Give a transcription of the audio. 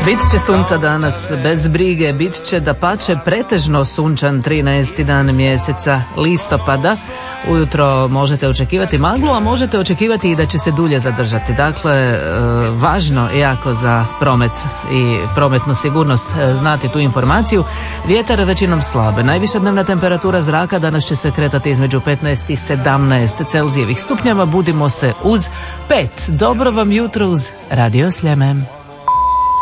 Bit će sunca danas bez brige, bit će dapače pretežno sunčan 13. dan mjeseca listopada. Ujutro možete očekivati maglu, a možete očekivati i da će se dulje zadržati. Dakle, važno jako za promet i prometnu sigurnost znati tu informaciju. Vjetar većinom slabe. Najviša dnevna temperatura zraka danas će se kretati između 15 i 17 Celzijevih stupnjeva. Budimo se uz 5. Dobro vam jutro uz Radio Sljeme.